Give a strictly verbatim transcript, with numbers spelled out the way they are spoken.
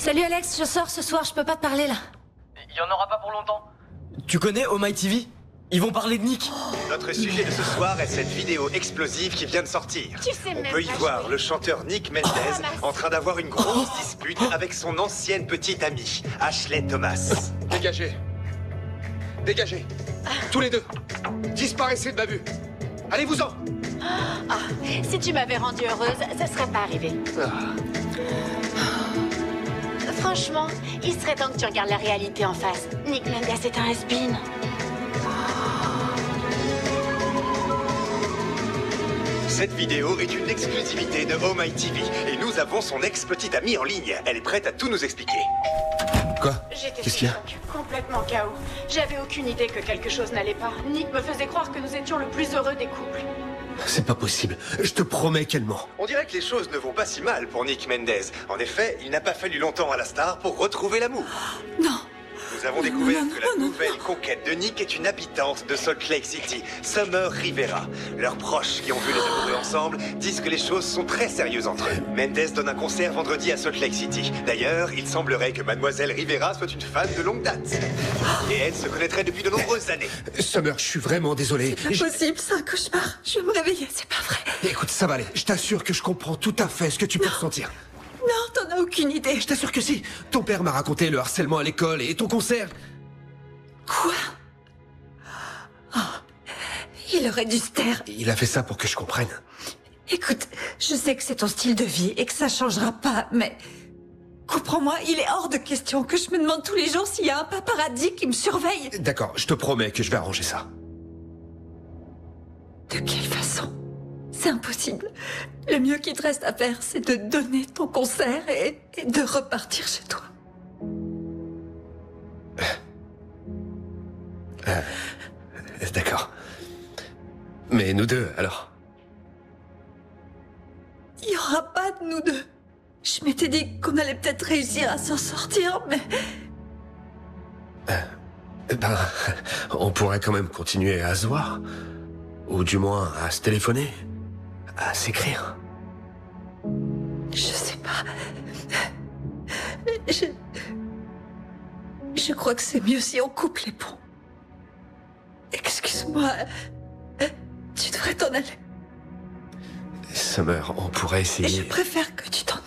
Salut Alex, je sors ce soir, je peux pas te parler là. Il y en aura pas pour longtemps. Tu connais Oh My T V? Ils vont parler de Nick. Notre sujet de ce soir est cette vidéo explosive qui vient de sortir. Tu sais On même peut y pas voir jouer. le chanteur Nick Mendez Oh, ma- en train d'avoir une grosse dispute avec son ancienne petite amie, Ashley Thomas. Dégagez. Dégagez. Tous les deux. Disparaissez de ma vue. Allez-vous-en. Ah, si tu m'avais rendue heureuse, ça serait pas arrivé. Franchement, il serait temps que tu regardes la réalité en face. Nick Mendez est un has-been. Cette vidéo est une exclusivité de Oh My T V et nous avons son ex-petite amie en ligne. Elle est prête à tout nous expliquer. Quoi? J'étais Qu'est-ce qu'il y a? sous choc, complètement K O. J'avais aucune idée que quelque chose n'allait pas. Nick me faisait croire que nous étions le plus heureux des couples. C'est pas possible. Je te promets qu'elle ment. On dirait que les choses ne vont pas si mal pour Nick Mendez. En effet, il n'a pas fallu longtemps à la star pour retrouver l'amour. Non. Nous avons découvert non, que la non, non, nouvelle conquête de Nick est une habitante de Salt Lake City, Summer Rivera. Leurs proches qui ont vu les amoureux ensemble disent que les choses sont très sérieuses entre eux. Mendez donne un concert vendredi à Salt Lake City. D'ailleurs, il semblerait que Mademoiselle Rivera soit une fan de longue date. Et elle se connaîtrait depuis de nombreuses années. Summer, je suis vraiment désolé. Je- Impossible, c'est un cauchemar. Je vais me réveiller, c'est pas vrai. Écoute, ça va aller. Je t'assure que je comprends tout à fait ce que tu peux ressentir. Non, t'en as aucune idée. Je t'assure que si. Ton père m'a raconté le harcèlement à l'école et ton concert. Quoi? Oh, il aurait dû se taire. Il a fait ça pour que je comprenne. Écoute, je sais que c'est ton style de vie et que ça changera pas, mais... Comprends-moi, il est hors de question que je me demande tous les jours s'il y a un paparazzi qui me surveille. D'accord, je te promets que je vais arranger ça. De quelle façon? C'est impossible. Le mieux qu'il te reste à faire, c'est de donner ton concert et, et de repartir chez toi. Euh, D'accord. Mais nous deux, alors? Il y aura pas de nous deux. Je m'étais dit qu'on allait peut-être réussir à s'en sortir, mais... Ben, on pourrait quand même continuer à se voir. Ou du moins à se téléphoner. À s'écrire. Je sais pas. Je... Je crois que c'est mieux si on coupe les ponts. Excuse-moi. Tu devrais t'en aller. Summer, on pourrait Je essayer... préfère que tu t'en